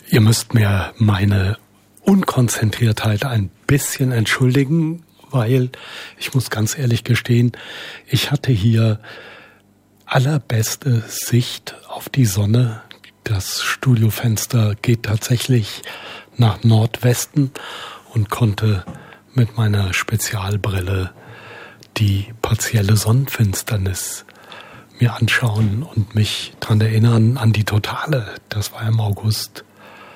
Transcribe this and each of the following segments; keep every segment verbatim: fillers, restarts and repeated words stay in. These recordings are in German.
Ihr müsst mir meine Unkonzentriertheit ein bisschen entschuldigen, weil ich muss ganz ehrlich gestehen, ich hatte hier allerbeste Sicht auf die Sonne. Das Studiofenster geht tatsächlich nach Nordwesten und konnte mit meiner Spezialbrille die partielle Sonnenfinsternis mir anschauen und mich daran erinnern an die totale. Das war im August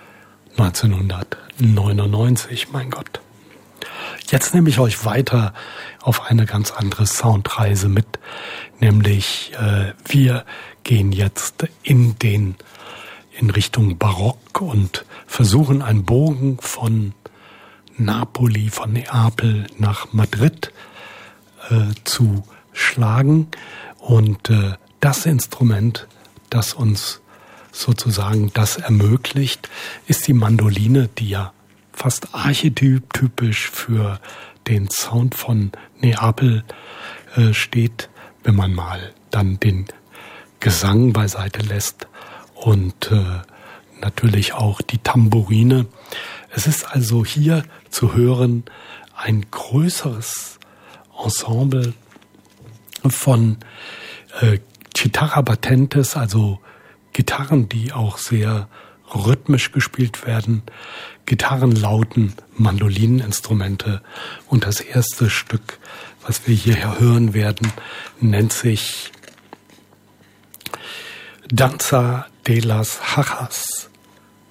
neunzehnhundertneunundneunzig, mein Gott. Jetzt nehme ich euch weiter auf eine ganz andere Soundreise mit, nämlich äh, wir gehen jetzt in den in Richtung Barock und versuchen einen Bogen von Napoli, von Neapel nach Madrid äh, zu schlagen. Und äh, das Instrument, das uns sozusagen das ermöglicht, ist die Mandoline, die ja fast archetypisch für den Sound von Neapel äh, steht, wenn man mal dann den Gesang beiseite lässt und äh, natürlich auch die Tambourine. Es ist also hier zu hören ein größeres Ensemble von äh, Chitarra battentes, also Gitarren, die auch sehr rhythmisch gespielt werden, Gitarrenlauten, Mandolineninstrumente. Und das erste Stück, was wir hier hören werden, nennt sich Danza de las Jajas.